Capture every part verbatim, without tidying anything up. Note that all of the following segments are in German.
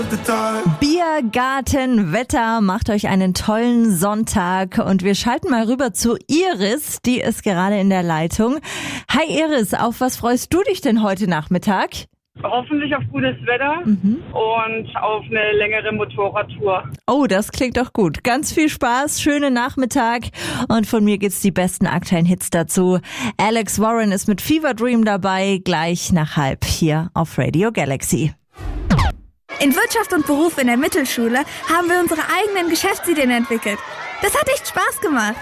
Biergartenwetter, macht euch einen tollen Sonntag und wir schalten mal rüber zu Iris, die ist gerade in der Leitung. Hi Iris, auf was freust du dich denn heute Nachmittag? Hoffentlich auf gutes Wetter mhm. und auf eine längere Motorradtour. Oh, das klingt doch gut. Ganz viel Spaß, schönen Nachmittag und von mir gibt's die besten aktuellen Hits dazu. Alex Warren ist mit Fever Dream dabei, gleich nach halb hier auf Radio Galaxy. In Wirtschaft und Beruf in der Mittelschule haben wir unsere eigenen Geschäftsideen entwickelt. Das hat echt Spaß gemacht.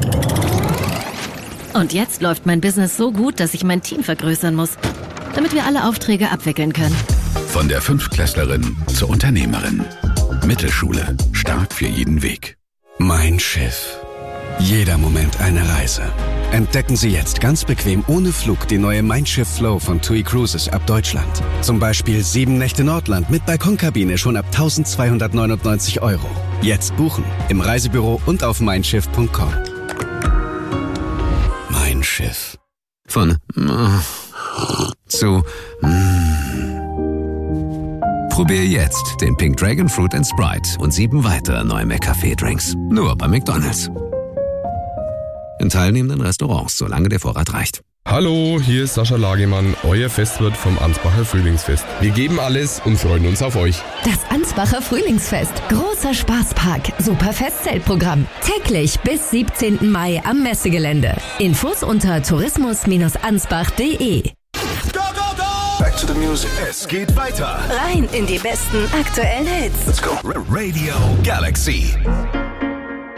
Und jetzt läuft mein Business so gut, dass ich mein Team vergrößern muss, damit wir alle Aufträge abwickeln können. Von der Fünftklässlerin zur Unternehmerin. Mittelschule. Stark für jeden Weg. Mein Schiff. Jeder Moment eine Reise. Entdecken Sie jetzt ganz bequem ohne Flug die neue Mein Schiff Flow von TUI Cruises ab Deutschland. Zum Beispiel sieben Nächte Nordland mit Balkonkabine schon ab eintausendzweihundertneunundneunzig Euro. Jetzt buchen im Reisebüro und auf mein schiff punkt com. Mein Schiff. Von zu Probier jetzt den Pink Dragon Fruit and Sprite und sieben weitere neue McCafé-Drinks. Nur bei McDonald's. In teilnehmenden Restaurants, solange der Vorrat reicht. Hallo, hier ist Sascha Lagemann, euer Festwirt vom Ansbacher Frühlingsfest. Wir geben alles und freuen uns auf euch. Das Ansbacher Frühlingsfest. Großer Spaßpark. Super Festzeltprogramm. Täglich bis siebzehnten Mai am Messegelände. Infos unter tourismus ansbach punkt de. Back to the music. Es geht weiter. Rein in die besten aktuellen Hits. Let's go. Radio Galaxy.